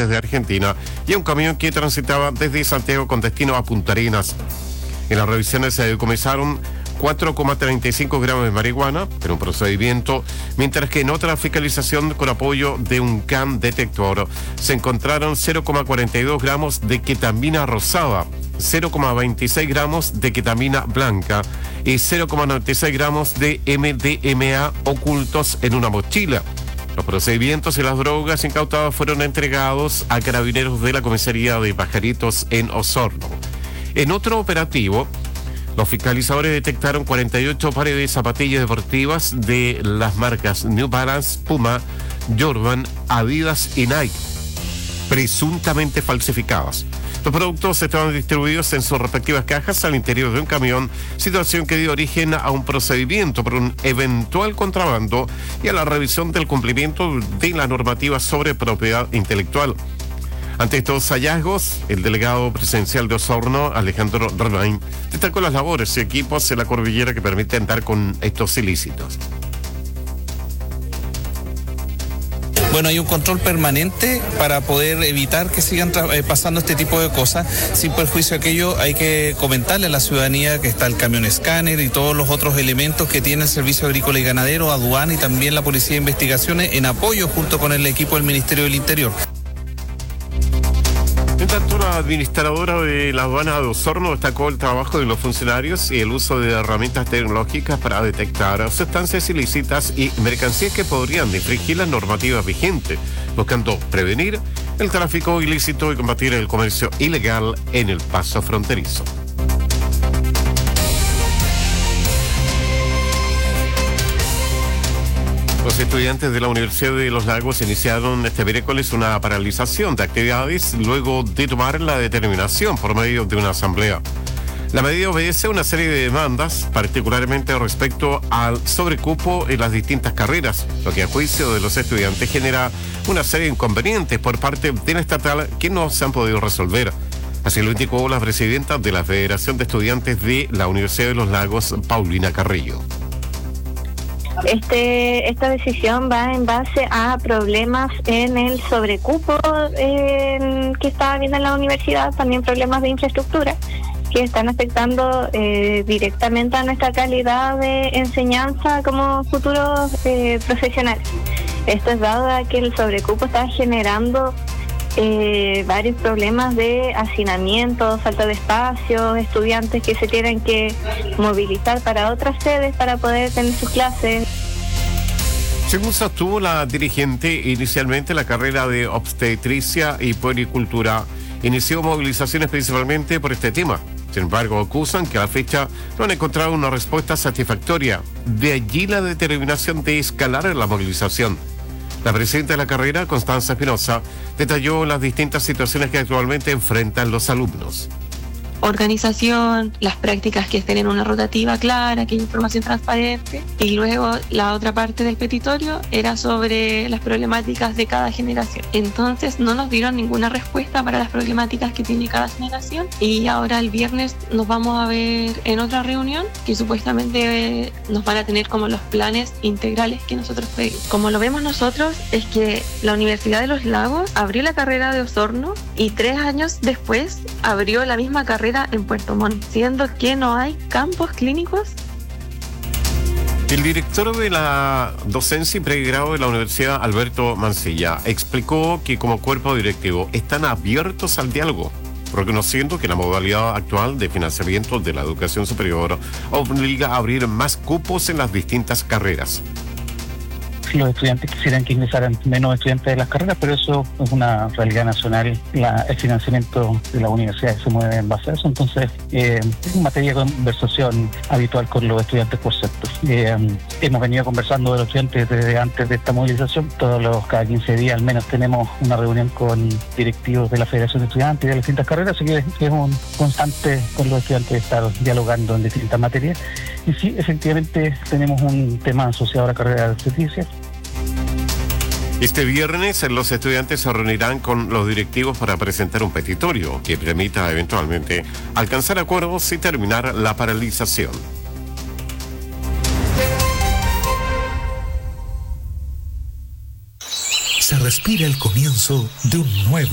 estudiantes de Argentina y a un camión que transitaba desde Santiago con destino a Punta Arenas. En las revisiones se decomisaron 4,35 gramos de marihuana en un procedimiento, mientras que en otra fiscalización con apoyo de un CAN detector se encontraron 0,42 gramos de ketamina rosada, 0,26 gramos de ketamina blanca y 0,96 gramos de MDMA ocultos en una mochila. Los procedimientos y las drogas incautadas fueron entregados a carabineros de la comisaría de Pajaritos en Osorno. En otro operativo, los fiscalizadores detectaron 48 pares de zapatillas deportivas de las marcas New Balance, Puma, Jordan, Adidas y Nike, presuntamente falsificadas. Los productos estaban distribuidos en sus respectivas cajas al interior de un camión, situación que dio origen a un procedimiento por un eventual contrabando y a la revisión del cumplimiento de la normativa sobre propiedad intelectual. Ante estos hallazgos, el delegado presidencial de Osorno, Alejandro Rodain, destacó las labores y equipos en la cordillera que permiten dar con estos ilícitos. Bueno, hay un control permanente para poder evitar que sigan pasando este tipo de cosas. Sin perjuicio de aquello, hay que comentarle a la ciudadanía que está el camión escáner y todos los otros elementos que tiene el Servicio Agrícola y Ganadero, Aduana y también la Policía de Investigaciones en apoyo junto con el equipo del Ministerio del Interior. En tanto, la administradora de la aduana de Osorno destacó el trabajo de los funcionarios y el uso de herramientas tecnológicas para detectar sustancias ilícitas y mercancías que podrían infringir las normativas vigentes, buscando prevenir el tráfico ilícito y combatir el comercio ilegal en el paso fronterizo. Los estudiantes de la Universidad de Los Lagos iniciaron este miércoles una paralización de actividades luego de tomar la determinación por medio de una asamblea. La medida obedece a una serie de demandas, particularmente respecto al sobrecupo en las distintas carreras, lo que a juicio de los estudiantes genera una serie de inconvenientes por parte de la estatal que no se han podido resolver. Así lo indicó la presidenta de la Federación de Estudiantes de la Universidad de Los Lagos, Paulina Carrillo. Esta decisión va en base a problemas en el sobrecupo que está habiendo en la universidad, también problemas de infraestructura que están afectando directamente a nuestra calidad de enseñanza como futuros profesionales. Esto es dado a que el sobrecupo está generando varios problemas de hacinamiento, falta de espacio, estudiantes que se tienen que movilizar para otras sedes para poder tener sus clases. Según sostuvo la dirigente, inicialmente la carrera de obstetricia y puericultura inició movilizaciones principalmente por este tema. Sin embargo, acusan que a la fecha no han encontrado una respuesta satisfactoria. De allí la determinación de escalar la movilización. La presidenta de la carrera, Constanza Espinosa, detalló las distintas situaciones que actualmente enfrentan los alumnos. Organización, las prácticas que estén en una rotativa clara, que haya información transparente, y luego la otra parte del petitorio era sobre las problemáticas de cada generación. Entonces no nos dieron ninguna respuesta para las problemáticas que tiene cada generación y ahora el viernes nos vamos a ver en otra reunión que supuestamente nos van a tener como los planes integrales que nosotros pedimos. Como lo vemos nosotros es que la Universidad de Los Lagos abrió la carrera de Osorno y 3 años después abrió la misma carrera en Puerto Montt, siendo que no hay campos clínicos. El director de la docencia y pregrado de la Universidad, Alberto Mancilla, explicó que como cuerpo directivo están abiertos al diálogo, reconociendo que la modalidad actual de financiamiento de la educación superior obliga a abrir más cupos en las distintas carreras. Los estudiantes quisieran que ingresaran menos estudiantes de las carreras, pero eso es una realidad nacional. El financiamiento de la universidad se mueve en base a eso, entonces es materia de conversación habitual con los estudiantes por sector. Hemos venido conversando de los estudiantes desde antes de esta movilización. Cada 15 días al menos tenemos una reunión con directivos de la Federación de Estudiantes y de las distintas carreras, así que es un constante con los estudiantes estar dialogando en distintas materias. Y sí, efectivamente tenemos un tema asociado a la carrera de obstetricia. Este viernes los estudiantes se reunirán con los directivos para presentar un petitorio que permita eventualmente alcanzar acuerdos y terminar la paralización. Se respira el comienzo de un nuevo